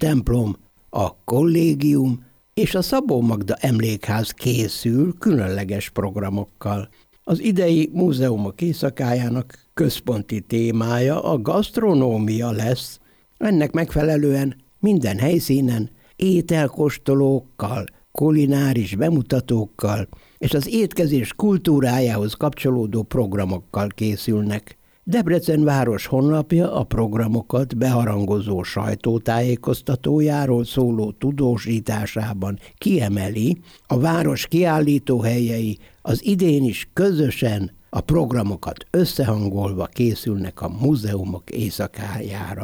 templom, a kollégium és a Szabó Magda Emlékház készül különleges programokkal. Az idei múzeumok éjszakájának központi témája a gasztronómia lesz. Ennek megfelelően minden helyszínen ételkóstolókkal, kulináris bemutatókkal és az étkezés kultúrájához kapcsolódó programokkal készülnek. Debrecen város honlapja a programokat beharangozó sajtótájékoztatójáról szóló tudósításában kiemeli, a város kiállítóhelyei az idén is közösen a programokat összehangolva készülnek a múzeumok éjszakájára.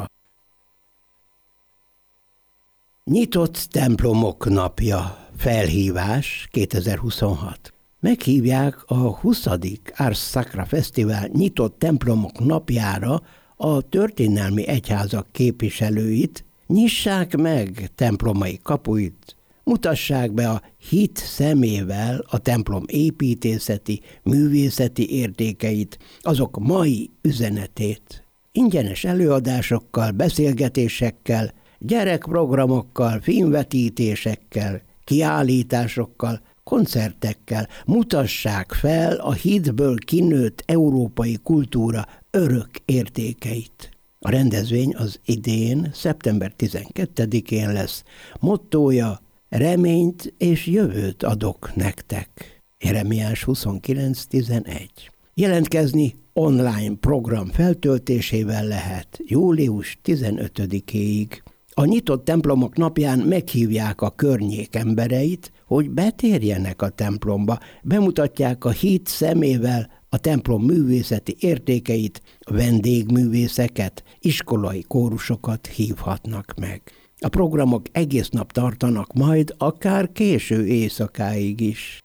Nyitott templomok napja, felhívás 2026. Meghívják a 20. Ars Sacra Fesztivál nyitott templomok napjára a történelmi egyházak képviselőit, nyissák meg templomai kapuit, mutassák be a hit szemével a templom építészeti, művészeti értékeit, azok mai üzenetét. Ingyenes előadásokkal, beszélgetésekkel, gyerekprogramokkal, filmvetítésekkel, kiállításokkal, koncertekkel mutassák fel a hitből kinőtt európai kultúra örök értékeit. A rendezvény az idén, szeptember 12-én lesz. Mottója: reményt és jövőt adok nektek. Jeremiás 29.11. Jelentkezni online program feltöltésével lehet július 15-éig. A nyitott templomok napján meghívják a környék embereit, hogy betérjenek a templomba, bemutatják a hit szemével a templom művészeti értékeit, vendégművészeket, iskolai kórusokat hívhatnak meg. A programok egész nap tartanak majd, akár késő éjszakáig is.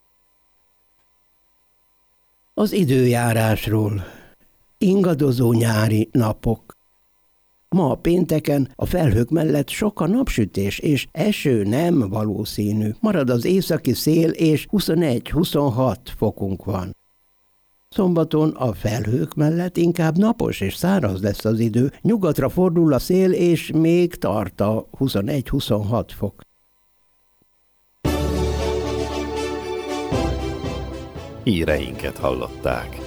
Az időjárásról. Ingadozó nyári napok. Ma pénteken a felhők mellett sok a napsütés, és eső nem valószínű. Marad az északi szél, és 21-26 fokunk van. Szombaton a felhők mellett inkább napos és száraz lesz az idő. Nyugatra fordul a szél, és még tart a 21-26 fok. Híreinket hallották.